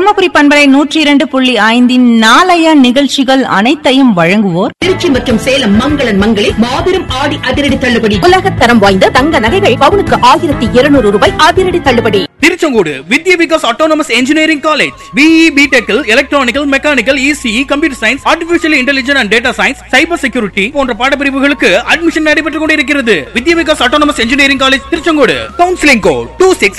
தருமபுரி பண்பலை 102.5 நாளைய நிகழ்ச்சிகள் அனைத்தையும் வழங்குவோர் திருச்சி மற்றும் சேலம் மங்களன் மங்களில் மாபெரும் ஆடி அதிரடி தள்ளுபடி. உலகத்தரம் வாய்ந்த தங்க நகைகள் பவுனுக்கு 1200 ரூபாய் அதிரடி தள்ளுபடி. திருச்செங்கோடு வித்யா Vikas autonomous engineering college BE BTech electronical mechanical ECE computer science artificial intelligence and data science cyber security போன்ற பாடப்பிரிவுகளுக்கு அட்மிஷன் நடைபெற்றுக் கொண்டிருக்கிறது. வித்யா Vikas autonomous engineering college Tiruchengode. Counselling code 26